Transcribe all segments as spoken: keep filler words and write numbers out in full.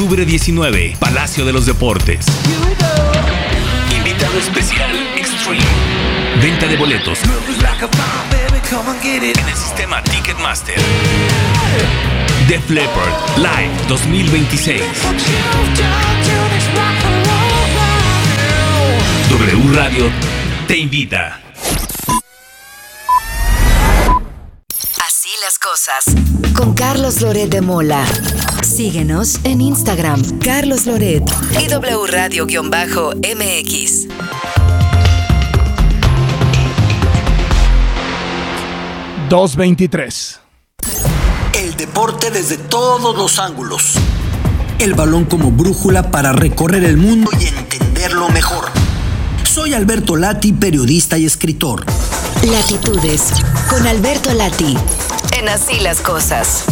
octubre diecinueve, Palacio de los Deportes. Invitado especial Extreme. Venta de boletos en el sistema Ticketmaster. Def Leppard Live dos mil veintiséis. W Radio te invita. Así las cosas. Con Carlos Loret de Mola. Síguenos en Instagram, Carlos Loret y W Radio-M X. dos veintitrés. El deporte desde todos los ángulos. El balón como brújula para recorrer el mundo y entenderlo mejor. Soy Alberto Lati, periodista y escritor. Latitudes, con Alberto Lati, en Así las Cosas.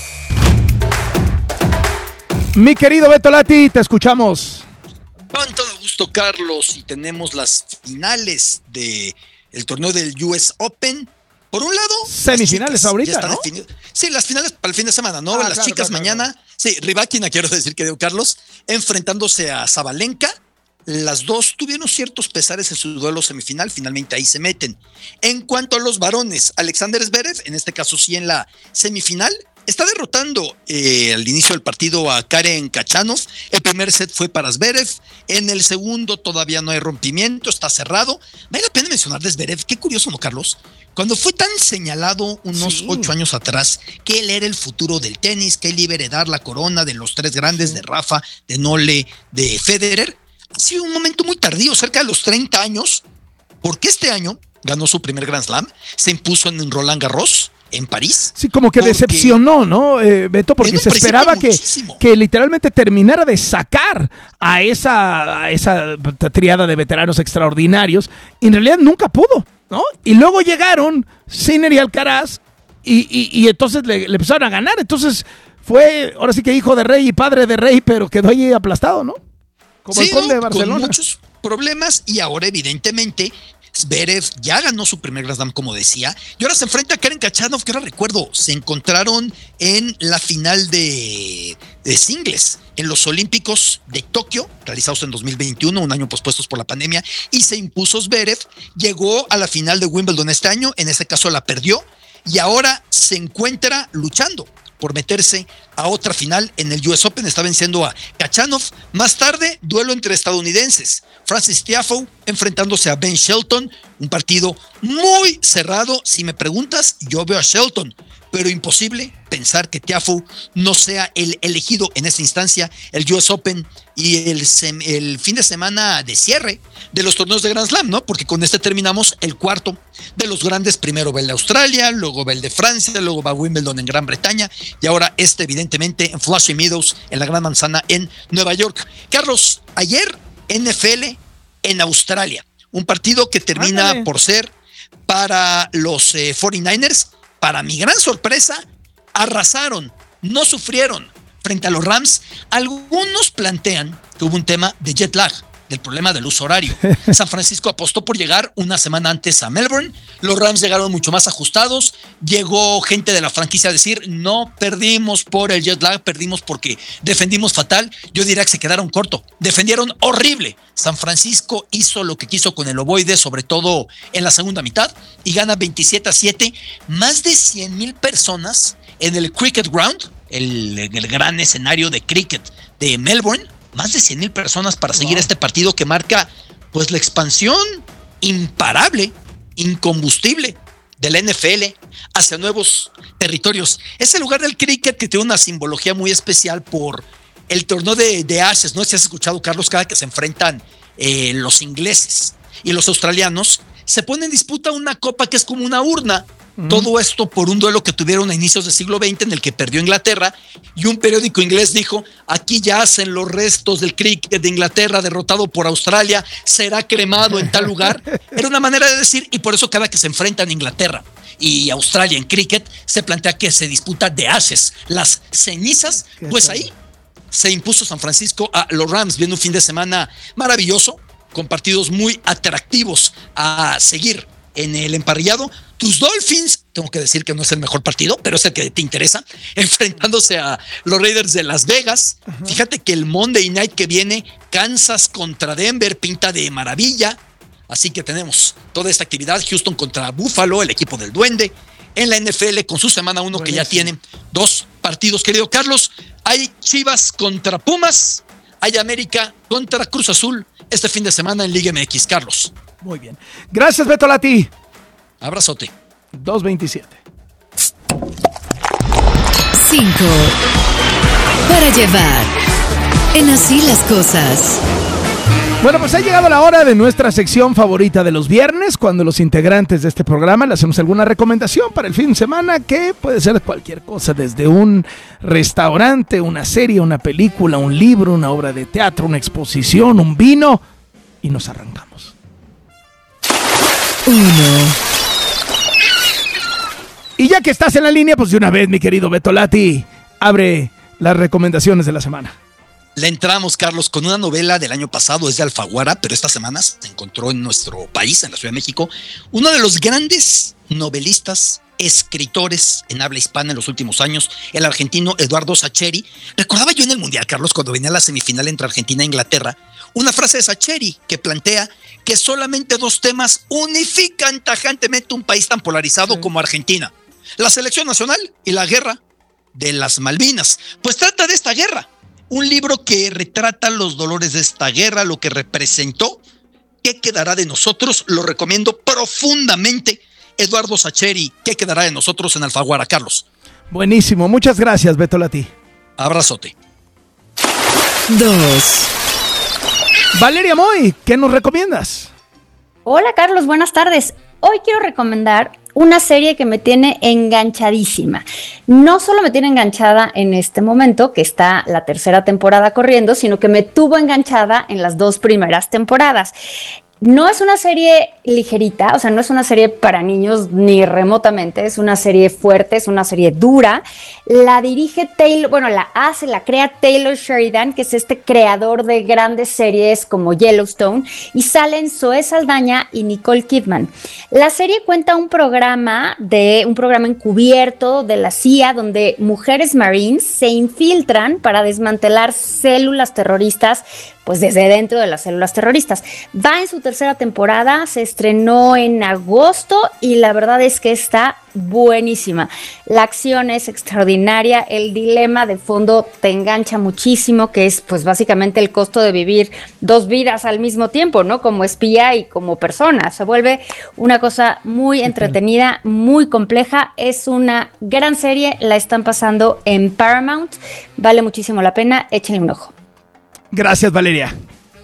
Mi querido Beto Lati, te escuchamos. Con todo gusto, Carlos, y tenemos las finales del torneo del U S Open. Por un lado, semifinales ahorita, ¿no? Definido. Sí, las finales para el fin de semana, ¿no? Ah, las claro, chicas claro, mañana, claro. Sí, Rybakina, quiero decir, querido Carlos, enfrentándose a Sabalenka. Las dos tuvieron ciertos pesares en su duelo semifinal, finalmente ahí se meten. En cuanto a los varones, Alexander Zverev, en este caso sí en la semifinal, está derrotando eh, al inicio del partido a Karen Khachanov. El primer set fue para Zverev, en el segundo todavía no hay rompimiento, está cerrado. Vale la pena mencionar de Zverev, qué curioso, ¿no, Carlos? Cuando fue tan señalado unos sí. ocho años atrás que él era el futuro del tenis, que él iba a heredar la corona de los tres grandes, sí. de Rafa, de Nole, de Federer, ha sido un momento muy tardío, cerca de los treinta años, porque este año ganó su primer Grand Slam, se impuso en Roland Garros, en París. Sí, como que decepcionó, ¿no, eh, Beto? Porque se esperaba que, que literalmente terminara de sacar a esa, a esa triada de veteranos extraordinarios, y en realidad nunca pudo, ¿no? Y luego llegaron Sinner y Alcaraz, y, y, y entonces le, le empezaron a ganar. Entonces fue, ahora sí que hijo de rey y padre de rey, pero quedó ahí aplastado, ¿no? Como sí, el conde no, de Barcelona. Con muchos problemas, y ahora evidentemente Zverev ya ganó su primer Grand Slam, como decía, y ahora se enfrenta a Karen Khachanov, que ahora recuerdo, se encontraron en la final de, de singles en los Olímpicos de Tokio, realizados en dos mil veintiuno, un año pospuestos por la pandemia, y se impuso Zverev, llegó a la final de Wimbledon este año, en ese caso la perdió, y ahora se encuentra luchando por meterse a otra final en el U S Open. Está venciendo a Khachanov. Más tarde, duelo entre estadounidenses. Frances Tiafoe enfrentándose a Ben Shelton. Un partido muy cerrado. Si me preguntas, yo veo a Shelton, pero imposible pensar que Tiafoe no sea el elegido en esta instancia, el U S Open y el, sem- el fin de semana de cierre de los torneos de Grand Slam, ¿no? Porque con este terminamos el cuarto de los grandes. Primero va el de Australia, luego va el de Francia, luego va Wimbledon en Gran Bretaña, y ahora este evidentemente en Flushing Meadows, en la Gran Manzana en Nueva York. Carlos, ayer N F L en Australia, un partido que termina Ándale. por ser para los eh, cuarenta y nueve ers. Para mi gran sorpresa, arrasaron, no sufrieron frente a los Rams. Algunos plantean que hubo un tema de jet lag, del problema del uso horario. San Francisco apostó por llegar una semana antes a Melbourne. Los Rams llegaron mucho más ajustados. Llegó gente de la franquicia a decir, no perdimos por el jet lag, perdimos porque defendimos fatal. Yo diría que se quedaron corto. Defendieron horrible. San Francisco hizo lo que quiso con el ovoide, sobre todo en la segunda mitad, y gana veintisiete a siete. Más de cien mil personas en el Cricket Ground, el, el gran escenario de cricket de Melbourne. Más de cien mil personas para seguir wow. este partido que marca pues la expansión imparable, incombustible de la N F L hacia nuevos territorios. Es el lugar del cricket que tiene una simbología muy especial por el torneo de, de Ashes, ¿no? Si has escuchado, Carlos, cada que se enfrentan eh, los ingleses y los australianos, se pone en disputa una copa que es como una urna. Mm. Todo esto por un duelo que tuvieron a inicios del siglo veinte en el que perdió Inglaterra, y un periódico inglés dijo, aquí yacen los restos del cricket de Inglaterra derrotado por Australia, será cremado en tal lugar. Era una manera de decir, y por eso cada que se enfrentan Inglaterra y Australia en cricket, se plantea que se disputa de Ashes, las cenizas, pues ahí se impuso San Francisco a los Rams, viendo un fin de semana maravilloso, con partidos muy atractivos a seguir en el emparrillado. Tus Dolphins, tengo que decir que no es el mejor partido, pero es el que te interesa, enfrentándose a los Raiders de Las Vegas. Uh-huh. Fíjate que el Monday Night que viene, Kansas contra Denver, pinta de maravilla. Así que tenemos toda esta actividad, Houston contra Buffalo, el equipo del Duende. En la N F L con su semana uno, que ya tiene dos partidos, querido Carlos. Hay Chivas contra Pumas, hay América contra Cruz Azul este fin de semana en Liga M X, Carlos. Muy bien. Gracias, Beto Lati. Abrazote. dos veintisiete. cinco. Para llevar. En Así las Cosas. Bueno, pues ha llegado la hora de nuestra sección favorita de los viernes, cuando los integrantes de este programa le hacemos alguna recomendación para el fin de semana, que puede ser cualquier cosa, desde un restaurante, una serie, una película, un libro, una obra de teatro, una exposición, un vino, y nos arrancamos. Uno. Y ya que estás en la línea, pues de una vez, mi querido Beto Lati, abre las recomendaciones de la semana. Le entramos, Carlos, con una novela del año pasado, es de Alfaguara, pero esta semana se encontró en nuestro país, en la Ciudad de México, uno de los grandes novelistas, escritores en habla hispana en los últimos años, el argentino Eduardo Sacheri. Recordaba yo en el Mundial, Carlos, cuando venía la semifinal entre Argentina e Inglaterra, una frase de Sacheri que plantea que solamente dos temas unifican tajantemente un país tan polarizado sí. como Argentina: la selección nacional y la guerra de las Malvinas. Pues trata de esta guerra. Un libro que retrata los dolores de esta guerra, lo que representó. ¿Qué quedará de nosotros? Lo recomiendo profundamente. Eduardo Sacheri, ¿qué quedará de nosotros en Alfaguara, Carlos? Buenísimo, muchas gracias, Beto Lati. Abrazote. Dos. Valeria Moy, ¿qué nos recomiendas? Hola, Carlos, buenas tardes. Hoy quiero recomendar una serie que me tiene enganchadísima. No solo me tiene enganchada en este momento, que está la tercera temporada corriendo, sino que me tuvo enganchada en las dos primeras temporadas. No es una serie ligerita, o sea, no es una serie para niños ni remotamente, es una serie fuerte, es una serie dura. La dirige Taylor, bueno, la hace, la crea Taylor Sheridan, que es este creador de grandes series como Yellowstone, y salen Zoe Saldaña y Nicole Kidman. La serie cuenta un programa de un programa encubierto de la C I A, donde mujeres marines se infiltran para desmantelar células terroristas, pues desde dentro de las células terroristas. Va en su tercera temporada, se estrenó en agosto y la verdad es que está buenísima. La acción es extraordinaria, el dilema de fondo te engancha muchísimo, que es pues básicamente el costo de vivir dos vidas al mismo tiempo, ¿no? Como espía y como persona. Se vuelve una cosa muy entretenida, muy compleja. Es una gran serie, la están pasando en Paramount, vale muchísimo la pena, échenle un ojo. Gracias, Valeria.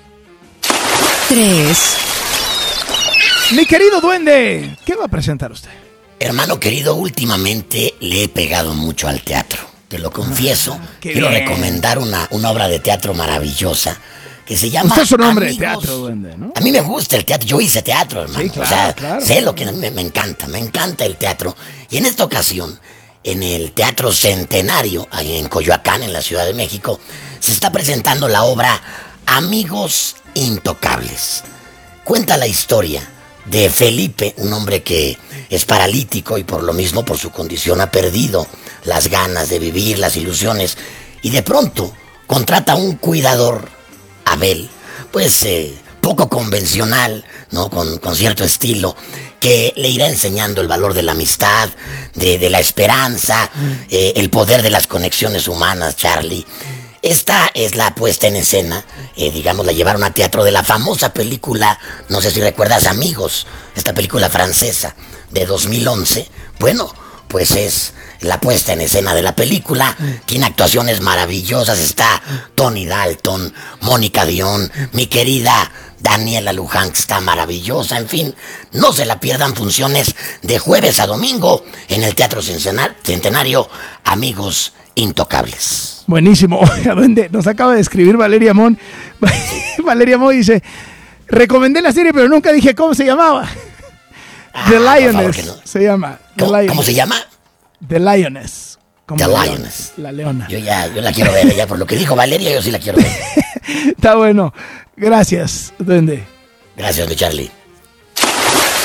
Tres. Mi querido Duende, ¿qué va a presentar usted? Hermano querido, últimamente le he pegado mucho al teatro, te lo confieso. Ah, Quiero bien. recomendar una, una obra de teatro maravillosa que se llama... Usted es un hombre Amigos. de teatro, Duende, ¿no? A mí me gusta el teatro, yo hice teatro, hermano. Sí, claro, o sea, claro. sé lo que me, me encanta, me encanta el teatro. Y en esta ocasión, en el Teatro Centenario, ahí en Coyoacán, en la Ciudad de México, se está presentando la obra Amigos Intocables. Cuenta la historia de Felipe, un hombre que es paralítico y por lo mismo, por su condición, ha perdido las ganas de vivir, las ilusiones, y de pronto contrata a un cuidador, Abel, pues eh, poco convencional, ¿no? Con, con cierto estilo, que le irá enseñando el valor de la amistad, de, de la esperanza, eh, el poder de las conexiones humanas, Charlie. Esta es la puesta en escena, eh, digamos, la llevaron a teatro de la famosa película, no sé si recuerdas, Amigos, esta película francesa de dos mil once. Bueno, pues es la puesta en escena de la película, tiene actuaciones maravillosas, está Tony Dalton, Mónica Dion, mi querida Daniela Luján, que está maravillosa, en fin, no se la pierdan, funciones de jueves a domingo en el Teatro Centenario, Amigos Intocables. Buenísimo. Oiga, Duende, nos acaba de escribir Valeria Mon. Valeria Mon dice, recomendé la serie, pero nunca dije cómo se llamaba. Ah, The Lioness, favor, no. se llama. The ¿Cómo, Lioness. ¿Cómo se llama? The Lioness. Como The la Lioness. leona, la leona. Yo ya, yo la quiero ver, ya por lo que dijo Valeria, yo sí la quiero ver. Está bueno. Gracias, Duende. Gracias, Charlie.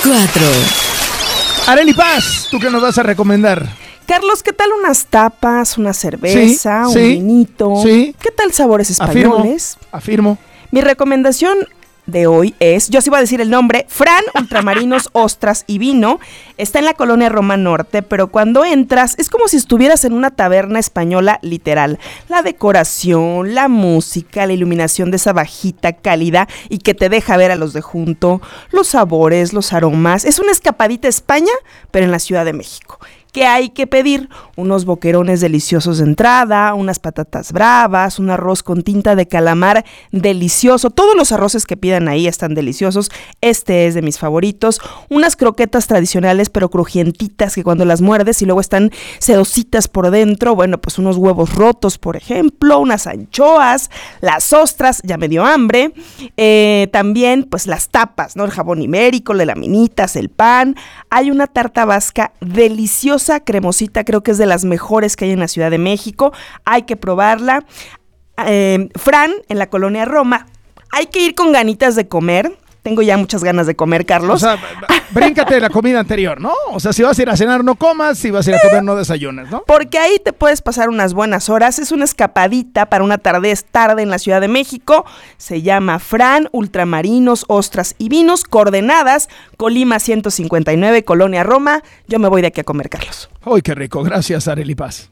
cuatro. Arely Paz, ¿tú qué nos vas a recomendar? Carlos, ¿qué tal unas tapas, una cerveza, Sí, un sí, vinito? sí. ¿Qué tal sabores españoles? Afirmo, afirmo. Mi recomendación de hoy es, yo sí iba a decir el nombre, Fran Ultramarinos, Ostras y Vino. Está en la colonia Roma Norte, pero cuando entras es como si estuvieras en una taberna española literal. La decoración, la música, la iluminación de esa bajita cálida y que te deja ver a los de junto, los sabores, los aromas. Es una escapadita a España, pero en la Ciudad de México. ¿Qué hay que pedir? Unos boquerones deliciosos de entrada, unas patatas bravas, un arroz con tinta de calamar delicioso. Todos los arroces que pidan ahí están deliciosos. Este es de mis favoritos. Unas croquetas tradicionales pero crujientitas que cuando las muerdes y luego están sedositas por dentro. Bueno, pues unos huevos rotos, por ejemplo, unas anchoas, las ostras, ya me dio hambre. Eh, también, pues las tapas, ¿no? El jabón ibérico, de laminitas, el pan. Hay una tarta vasca deliciosa, cremosita, creo que es de las mejores que hay en la Ciudad de México. Hay que probarla. Eh, Fran, en la colonia Roma. Hay que ir con ganitas de comer. Tengo ya muchas ganas de comer, Carlos. O sea, bríncate la comida anterior, ¿no? O sea, si vas a ir a cenar, no comas. Si vas a ir a comer, no desayunes, ¿no? Porque ahí te puedes pasar unas buenas horas. Es una escapadita para una tarde tarde en la Ciudad de México. Se llama Fran Ultramarinos, Ostras y Vinos. Coordenadas, Colima ciento cincuenta y nueve, Colonia Roma. Yo me voy de aquí a comer, Carlos. ¡Ay, qué rico! Gracias, Arely Paz.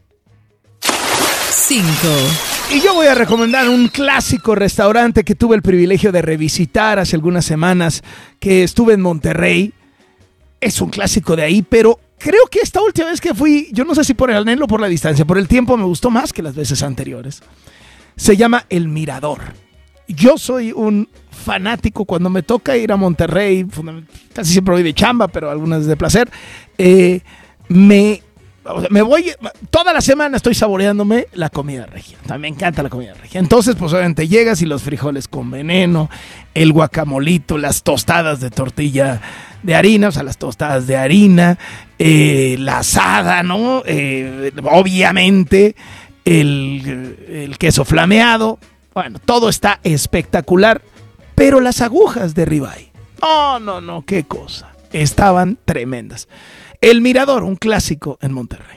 cinco. Y yo voy a recomendar un clásico restaurante que tuve el privilegio de revisitar hace algunas semanas, que estuve en Monterrey. Es un clásico de ahí, pero creo que esta última vez que fui, yo no sé si por el anhelo o por la distancia, por el tiempo me gustó más que las veces anteriores. Se llama El Mirador. Yo soy un fanático cuando me toca ir a Monterrey, casi siempre voy de chamba, pero algunas de placer. Eh, me... O sea, me voy, toda la semana estoy saboreándome la comida regia. Me encanta la comida regia. Entonces, pues obviamente llegas y los frijoles con veneno, el guacamolito, las tostadas de tortilla de harina, o sea, las tostadas de harina, eh, la asada, ¿no? Eh, obviamente, el, el queso flameado. Bueno, todo está espectacular, pero las agujas de ribeye, oh, no, no, qué cosa. Estaban tremendas. El Mirador, un clásico en Monterrey.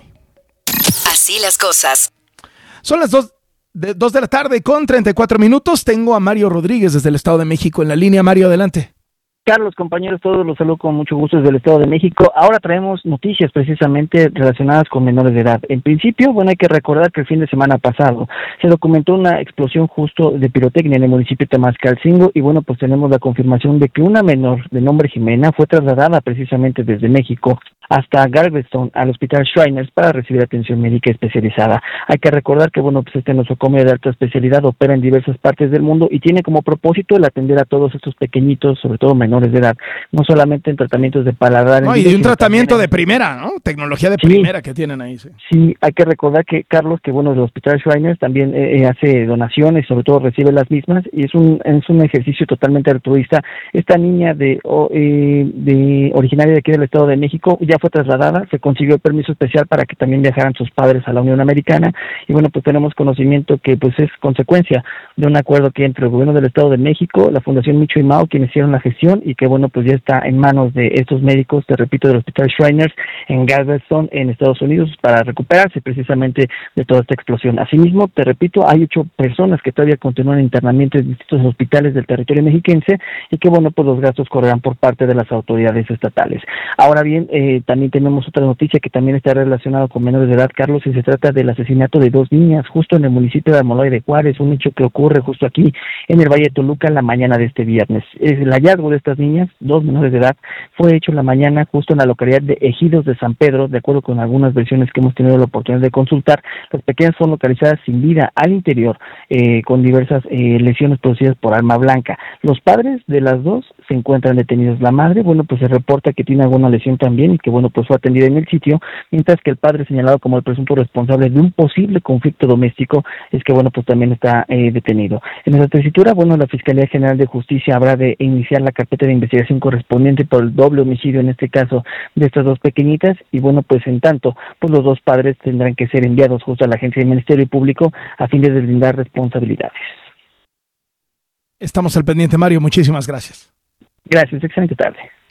Así las cosas. Son las dos de, dos de la tarde con treinta y cuatro minutos. Tengo a Mario Rodríguez desde el Estado de México en la línea. Mario, adelante. Carlos, compañeros, todos los saludo con mucho gusto desde el Estado de México. Ahora traemos noticias precisamente relacionadas con menores de edad. En principio, bueno, hay que recordar que el fin de semana pasado se documentó una explosión justo de pirotecnia en el municipio de Tamascalcingo y bueno, pues tenemos la confirmación de que una menor de nombre Jimena fue trasladada precisamente desde México hasta Galveston al Hospital Shriners para recibir atención médica especializada. Hay que recordar que bueno, pues este nosocomio de alta especialidad opera en diversas partes del mundo y tiene como propósito el atender a todos estos pequeñitos, sobre todo menores de edad, no solamente en tratamientos de paladar. No, y de un tratamiento de primera, ¿no? Tecnología de sí, primera que tienen ahí. Sí. sí, hay que recordar que Carlos, que bueno, el Hospital Shriners también eh, hace donaciones, sobre todo recibe las mismas, y es un es un ejercicio totalmente altruista. Esta niña de, oh, eh, de originaria de aquí del Estado de México ya fue trasladada, se consiguió el permiso especial para que también viajaran sus padres a la Unión Americana, y bueno, pues tenemos conocimiento que pues es consecuencia de un acuerdo que entre el gobierno del Estado de México, la Fundación Micho y Mao, quienes hicieron la gestión, y que bueno, pues ya está en manos de estos médicos, te repito, del Hospital Shriners en Galveston, en Estados Unidos, para recuperarse precisamente de toda esta explosión. Asimismo, te repito, hay ocho personas que todavía continúan en internamiento en distintos hospitales del territorio mexiquense y que bueno, pues los gastos correrán por parte de las autoridades estatales. Ahora bien, eh, también tenemos otra noticia que también está relacionada con menores de edad, Carlos, y se trata del asesinato de dos niñas justo en el municipio de Almoloya de Juárez, un hecho que ocurre justo aquí en el Valle de Toluca en la mañana de este viernes. Es el hallazgo de estas niñas, dos menores de edad, fue hecho en la mañana justo en la localidad de Ejidos de San Pedro, de acuerdo con algunas versiones que hemos tenido la oportunidad de consultar. Las pequeñas fueron localizadas sin vida al interior, eh, con diversas eh, lesiones producidas por arma blanca. Los padres de las dos se encuentran detenidos. La madre, bueno, pues se reporta que tiene alguna lesión también y que, bueno, pues fue atendida en el sitio, mientras que el padre, señalado como el presunto responsable de un posible conflicto doméstico, es que, bueno, pues también está eh, detenido. En nuestra tesitura, bueno, la Fiscalía General de Justicia habrá de iniciar la carpeta de investigación correspondiente por el doble homicidio, en este caso, de estas dos pequeñitas, y bueno, pues en tanto, pues los dos padres tendrán que ser enviados justo a la Agencia del Ministerio Público a fin de deslindar responsabilidades. Estamos al pendiente, Mario, muchísimas gracias. Gracias, excelente tarde.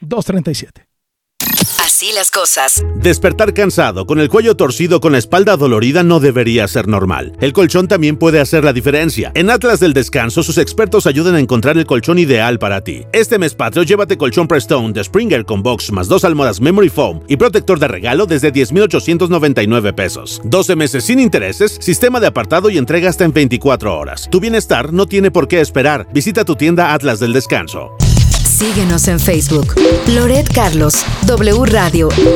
dos treinta y siete. Así las cosas. Despertar cansado, con el cuello torcido, con la espalda dolorida no debería ser normal. El colchón también puede hacer la diferencia. En Atlas del Descanso, sus expertos ayudan a encontrar el colchón ideal para ti. Este mes patrio, llévate colchón Prestone de Springer con box más dos almohadas Memory Foam y protector de regalo desde diez mil ochocientos noventa y nueve pesos. doce meses sin intereses, sistema de apartado y entrega hasta en veinticuatro horas. Tu bienestar no tiene por qué esperar. Visita tu tienda Atlas del Descanso. Síguenos en Facebook. Loret Carlos, W Radio.